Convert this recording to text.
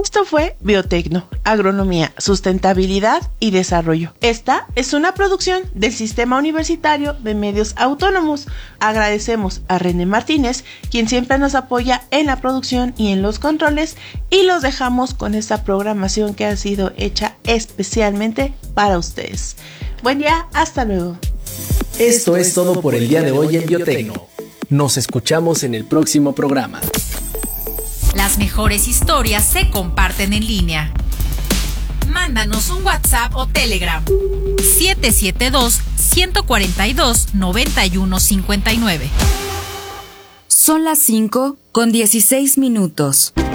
Esto fue Biotecno, Agronomía, Sustentabilidad y Desarrollo. Esta es una producción del Sistema Universitario de Medios Autónomos. Agradecemos a René Martínez, quien siempre nos apoya en la producción y en los controles, y los dejamos con esta programación que ha sido hecha especialmente para ustedes. Buen día, hasta luego. Esto es todo por el día de hoy en Biotecno. Nos escuchamos en el próximo programa. Las mejores historias se comparten en línea. Mándanos un WhatsApp o Telegram 772-142-9159. Son las 5:16.